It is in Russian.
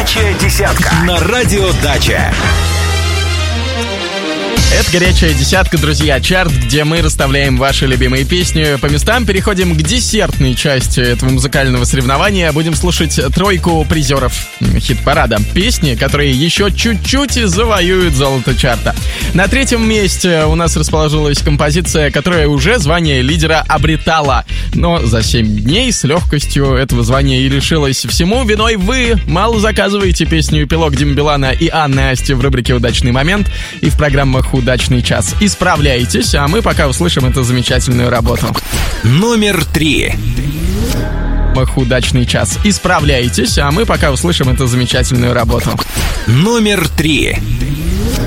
Горячая десятка на радио Дача. Это «Горячая десятка», друзья, чарт, где мы расставляем ваши любимые песни по местам. Переходим к десертной части этого музыкального соревнования. Будем слушать тройку призеров хит-парада. Песни, которые еще чуть-чуть и завоюют золото чарта. На третьем месте у нас расположилась композиция, которая уже звание лидера обретала. Но за 7 дней с легкостью этого звания и лишилась. Всему виной вы. Мало заказываете песню «Эпилог» Димы Билана и Анны Асти в рубрике «Удачный момент» и в программах «Удачный час». Исправляйтесь, а мы пока услышим эту замечательную работу. Номер 3. «Удачный час». Исправляйтесь, а мы пока услышим эту замечательную работу. Номер 3.